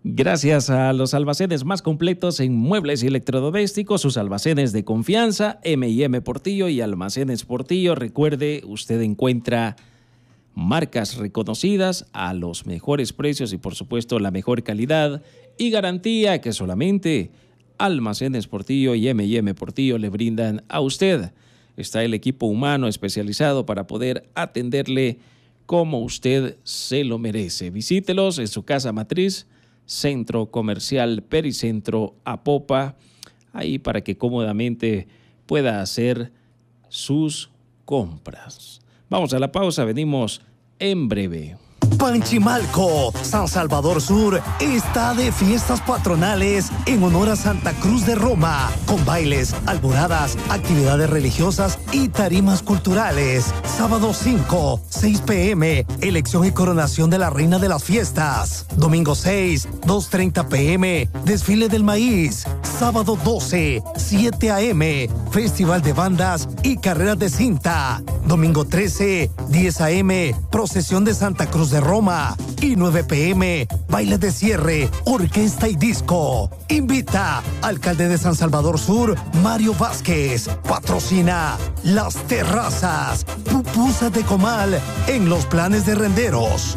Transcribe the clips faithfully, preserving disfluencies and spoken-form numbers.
Gracias a los almacenes más completos en muebles y electrodomésticos, sus almacenes de confianza, eme y eme Portillo y Almacenes Portillo. Recuerde, usted encuentra marcas reconocidas a los mejores precios y por supuesto la mejor calidad y garantía que solamente Almacenes Portillo y eme y eme Portillo le brindan a usted. Está el equipo humano especializado para poder atenderle como usted se lo merece. Visítelos en su casa matriz, Centro Comercial Pericentro Apopa, ahí para que cómodamente pueda hacer sus compras. Vamos a la pausa, venimos en breve. Panchimalco, San Salvador Sur, está de fiestas patronales en honor a Santa Cruz de Roma, con bailes, alboradas, actividades religiosas y tarimas culturales. Sábado cinco, seis pe eme, elección y coronación de la reina de las fiestas. Domingo seis, dos treinta pe eme, desfile del maíz. Sábado doce, siete a eme, festival de bandas y carreras de cinta. Domingo trece, diez a eme, procesión de Santa Cruz de Roma. Y nueve pe eme, baile de cierre, orquesta y disco. Invita, alcalde de San Salvador Sur, Mario Vázquez. Patrocina Las Terrazas, pupusas de comal en los planes de renderos.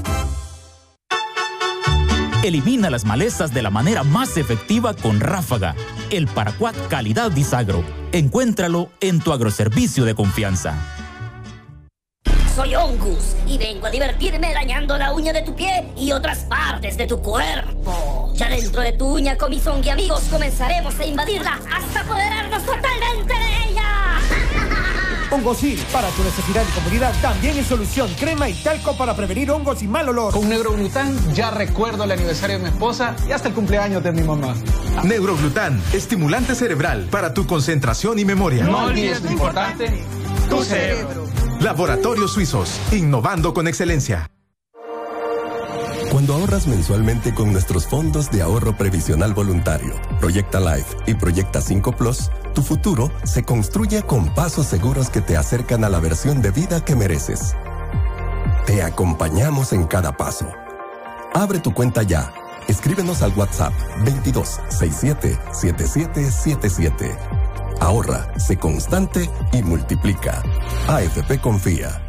Elimina las malezas de la manera más efectiva con Ráfaga, el paraquat calidad Disagro. Encuéntralo en tu agroservicio de confianza. Soy Ongus y vengo a divertirme dañando la uña de tu pie y otras partes de tu cuerpo. Ya dentro de tu uña con mis Ongi amigos comenzaremos a invadirla hasta apoderarnos totalmente de ella. Hongosil, para tu necesidad y comodidad, también es solución. Crema y talco para prevenir hongos y mal olor. Con Neuroglután ya recuerdo el aniversario de mi esposa y hasta el cumpleaños de mi mamá. Neuroglután, estimulante cerebral para tu concentración y memoria. No olvides lo importante, tu cerebro. Laboratorios Suizos, innovando con excelencia. Cuando ahorras mensualmente con nuestros fondos de ahorro previsional voluntario, Proyecta Life y Proyecta cinco Plus, tu futuro se construye con pasos seguros que te acercan a la versión de vida que mereces. Te acompañamos en cada paso. Abre tu cuenta ya. Escríbenos al WhatsApp veintidós sesenta y siete setenta y siete setenta y siete. Ahorra, sé constante y multiplica. A F P confía.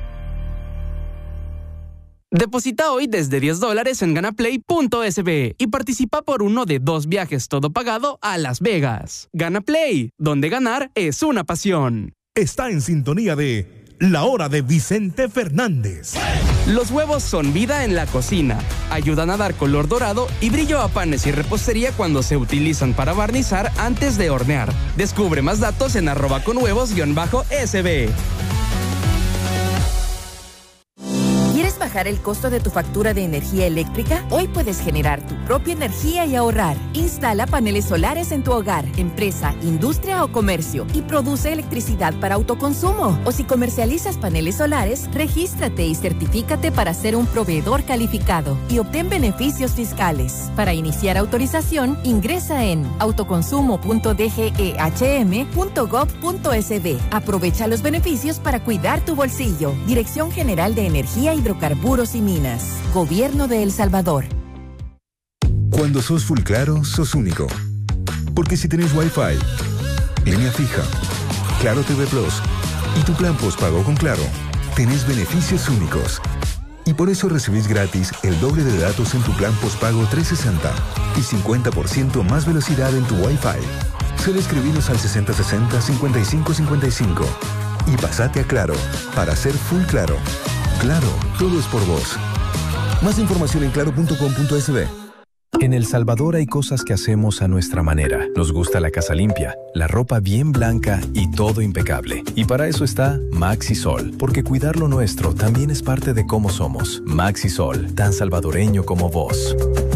Deposita hoy desde diez dólares en ganaplay punto es be y participa por uno de dos viajes todo pagado a Las Vegas. Ganaplay, donde ganar es una pasión. Está en sintonía de La Hora de Vicente Fernández. Los huevos son vida en la cocina. Ayudan a dar color dorado y brillo a panes y repostería cuando se utilizan para barnizar antes de hornear. Descubre más datos en arroba con huevos guión bajo ese be. ¿Quieres bajar el costo de tu factura de energía eléctrica? Hoy puedes generar tu propia energía y ahorrar. Instala paneles solares en tu hogar, empresa, industria o comercio y produce electricidad para autoconsumo. O si comercializas paneles solares, regístrate y certifícate para ser un proveedor calificado y obtén beneficios fiscales. Para iniciar autorización, ingresa en autoconsumo punto d g e h m punto gov punto es be. Aprovecha los beneficios para cuidar tu bolsillo. Dirección General de Energía y Hidrocarburos y Minas. Gobierno de El Salvador. Cuando sos full claro, sos único. Porque si tenés Wi-Fi, línea fija, Claro T V Plus y tu plan postpago con Claro, tenés beneficios únicos. Y por eso recibís gratis el doble de datos en tu plan postpago trescientos sesenta y cincuenta por ciento más velocidad en tu Wi-Fi. Solo escribinos al sesenta sesenta cincuenta y cinco cincuenta y cinco y pasate a Claro para ser full claro. Claro, todo es por vos. Más información en claro punto com punto es be. En El Salvador hay cosas que hacemos a nuestra manera. Nos gusta la casa limpia, la ropa bien blanca y todo impecable. Y para eso está Maxisol, porque cuidar lo nuestro también es parte de cómo somos. Maxisol, tan salvadoreño como vos.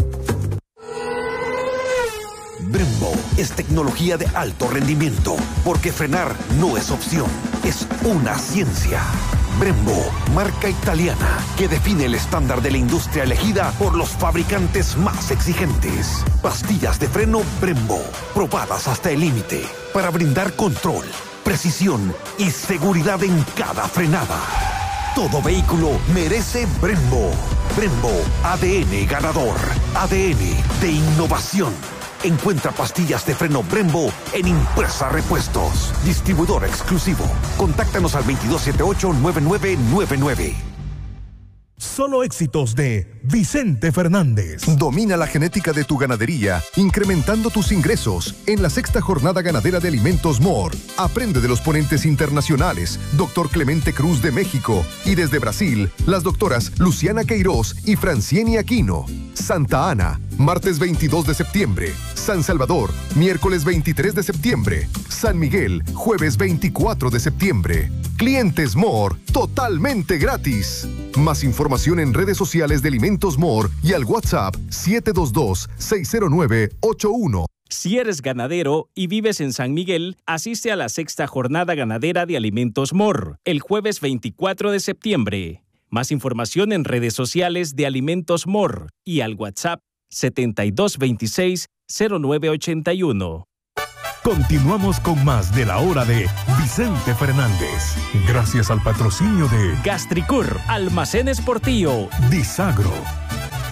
Brembo es tecnología de alto rendimiento, porque frenar no es opción, es una ciencia. Brembo, marca italiana que define el estándar de la industria elegida por los fabricantes más exigentes. Pastillas de freno Brembo, probadas hasta el límite para brindar control, precisión y seguridad en cada frenada. Todo vehículo merece Brembo. Brembo, A D N ganador, A D N de innovación. Encuentra pastillas de freno Brembo en Impresa Repuestos. Distribuidor exclusivo. Contáctanos al veintidós setenta y ocho, noventa y nueve noventa y nueve. Solo éxitos de Vicente Fernández. Domina la genética de tu ganadería, incrementando tus ingresos en la sexta jornada ganadera de alimentos M O R. Aprende de los ponentes internacionales, doctor Clemente Cruz de México, y desde Brasil, las doctoras Luciana Queiroz y Francieni Aquino. Santa Ana, martes veintidós de septiembre. San Salvador, miércoles veintitrés de septiembre. San Miguel, jueves veinticuatro de septiembre. Clientes M O R, totalmente gratis. Más información en redes sociales de Alimentos M O R y al WhatsApp siete dos dos, seis cero nueve, ocho uno. Si eres ganadero y vives en San Miguel, asiste a la sexta jornada ganadera de Alimentos M O R, el jueves veinticuatro de septiembre. Más información en redes sociales de Alimentos M O R y al WhatsApp setenta y dos veintiséis, cero nueve ochenta y uno. Continuamos con más de la hora de Vicente Fernández. Gracias al patrocinio de Gastricur, Almacenes Portillo, Disagro,